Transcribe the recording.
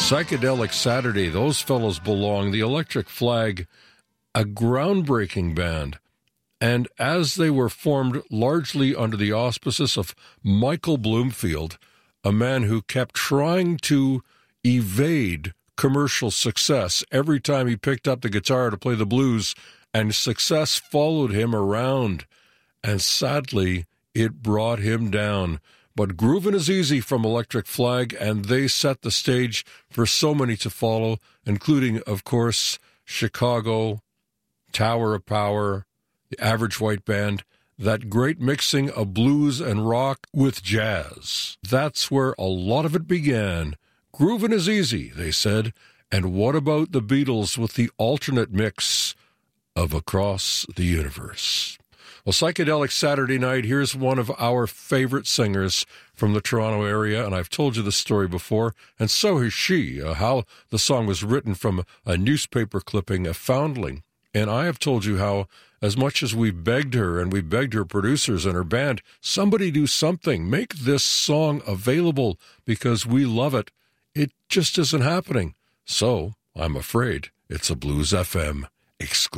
Psychedelic Saturday, those fellows belong. The Electric Flag, a groundbreaking band. And as they were formed largely under the auspices of Michael Bloomfield, a man who kept trying to evade commercial success every time he picked up the guitar to play the blues, and success followed him around. And sadly, it brought him down. But Groovin' is Easy from Electric Flag, and they set the stage for so many to follow, including, of course, Chicago, Tower of Power, the Average White Band, that great mixing of blues and rock with jazz. That's where a lot of it began. Groovin' is easy, they said. And what about the Beatles with the alternate mix of Across the Universe? Well, Psychedelic Saturday Night, here's one of our favorite singers from the Toronto area, and I've told you this story before, and so has she, how the song was written from a newspaper clipping, a foundling. And I have told you how, as much as we begged her and we begged her producers and her band, somebody do something, make this song available because we love it. It just isn't happening. So, I'm afraid it's a Blues FM exclusive.